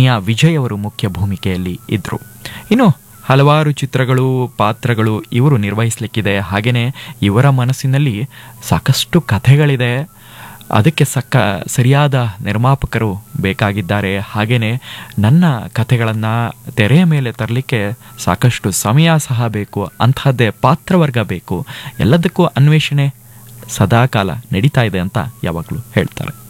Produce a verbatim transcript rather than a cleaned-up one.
ವಿಜಯ್ ಅವರು ಮುಖ್ಯ ಭೂಮಿಕೆಯಲ್ಲಿ ಇದ್ದರು. ಇನ್ನು ಹಲವಾರು ಚಿತ್ರಗಳು, ಪಾತ್ರಗಳು ಇವರು ನಿರ್ವಹಿಸಲಿಕ್ಕಿದೆ. ಹಾಗೆಯೇ ಇವರ ಮನಸ್ಸಿನಲ್ಲಿ ಸಾಕಷ್ಟು ಕಥೆಗಳಿದೆ. ಅದಕ್ಕೆ ಸಕ್ಕ ಸರಿಯಾದ ನಿರ್ಮಾಪಕರು ಬೇಕಾಗಿದ್ದಾರೆ. ಹಾಗೆಯೇ ನನ್ನ ಕಥೆಗಳನ್ನು ತೆರೆಯ ಮೇಲೆ ತರಲಿಕ್ಕೆ ಸಾಕಷ್ಟು ಸಮಯ ಸಹ ಬೇಕು, ಅಂಥದ್ದೇ ಪಾತ್ರವರ್ಗ ಬೇಕು. ಎಲ್ಲದಕ್ಕೂ ಅನ್ವೇಷಣೆ ಸದಾಕಾಲ ನಡೀತಾ ಇದೆ ಅಂತ ಯಾವಾಗಲೂ ಹೇಳ್ತಾರೆ.